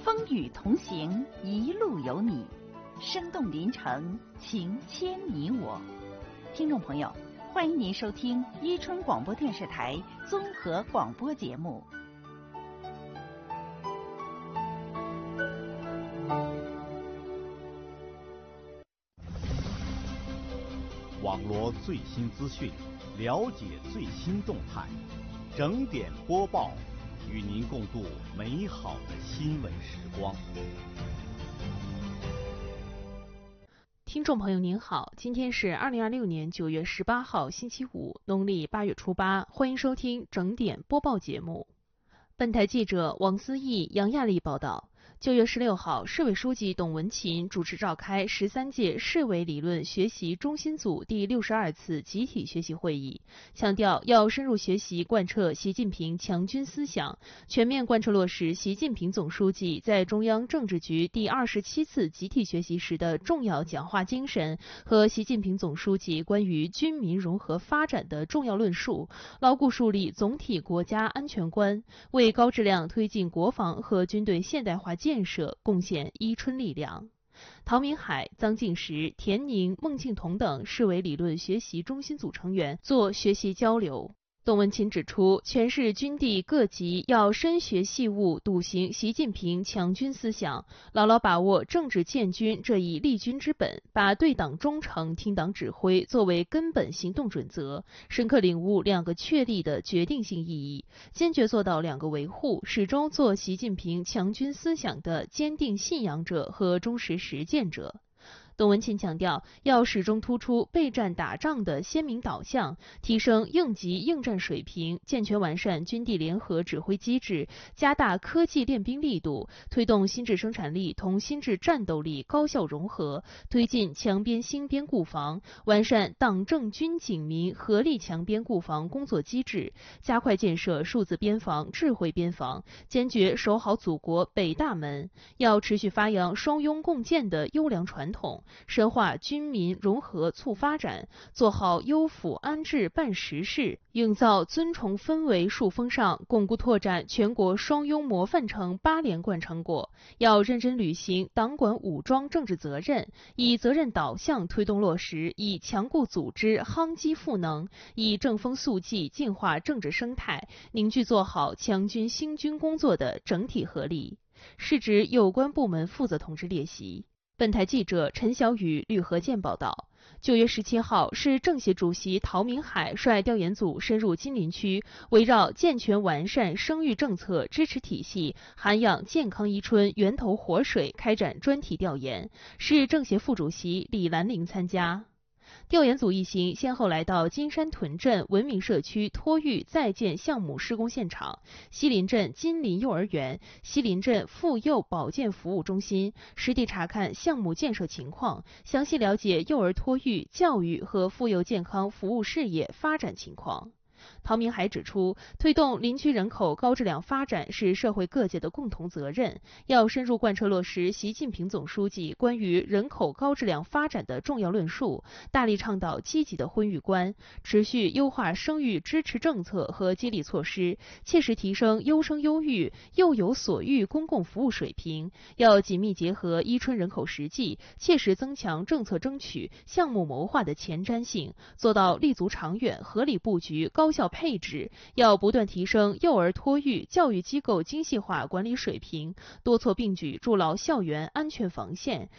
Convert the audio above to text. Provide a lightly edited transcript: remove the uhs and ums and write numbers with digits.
风雨同行，一路有你，生动临城，情牵你我。听众朋友，欢迎您收听伊春广播电视台综合广播节目。 网罗最新资讯，了解最新动态，整点播报，与您共度美好的新闻时光。 听众朋友您好，今天是2026年9月18号星期五，农历8月初8，欢迎收听整点播报节目。本台记者王思义、杨亚丽报道。9月16号，市委书记董文勤主持召开13届市委理论学习中心组第62次集体学习会议，强调要深入学习贯彻习近平强军思想，全面贯彻落实习近平总书记在中央政治局第27次集体学习时的重要讲话精神和习近平总书记关于军民融合发展的重要论述，牢固树立总体国家安全观，为高质量推进国防和军队现代化建设贡献伊春力量。陶明海、臧敬实、田宁、孟庆彤等市委理论学习中心组成员做学习交流。董文勤指出，全市军地各级要深学细悟，笃行习近平强军思想，牢牢把握政治建军这一立军之本，把对党忠诚、听党指挥作为根本行动准则，深刻领悟2个确立的决定性意义，坚决做到2个维护，始终做习近平强军思想的坚定信仰者和忠实实践者。董文勤强调，要始终突出备战打仗的鲜明导向，提升应急应战水平，健全完善军地联合指挥机制，加大科技练兵力度，推动新质生产力同新质战斗力高效融合，推进强边兴边固防，完善党政军警民合力强边固防工作机制，加快建设数字边防、智慧边防，坚决守好祖国北大门。要持续发扬双拥共建的优良传统，深化军民融合促发展，做好优抚安置办实事，营造尊崇氛围树峰上，巩固拓展全国双拥模范城8连贯成果。要认真履行党管武装政治责任，以责任导向推动落实，以强固组织夯基赋能，以正风肃纪净化政治生态，凝聚做好强军兴军工作的整体合力。是指有关部门负责同志列席。本台记者陈小雨、吕和建报道。9月17号，市政协主席陶明海率调研组深入金陵区，围绕健全完善生育政策支持体系，涵养健康伊春源头活水开展专题调研。市政协副主席李兰玲参加。调研组一行先后来到金山屯镇文明社区托育在建项目施工现场、西林镇金林幼儿园、西林镇妇幼保健服务中心，实地查看项目建设情况，详细了解幼儿托育、教育和妇幼健康服务事业发展情况。陶明海指出，推动林区人口高质量发展是社会各界的共同责任，要深入贯彻落实习近平总书记关于人口高质量发展的重要论述，大力倡导积极的婚育观，持续优化生育支持政策和激励措施，切实提升优生优育、幼有所育公共服务水平。要紧密结合伊春人口实际，切实增强政策争取、项目谋划的前瞻性，做到立足长远、合理布局、高效配置。要不断提升幼儿托育教育机构精细化管理水平，多措并举筑牢校园安全防线，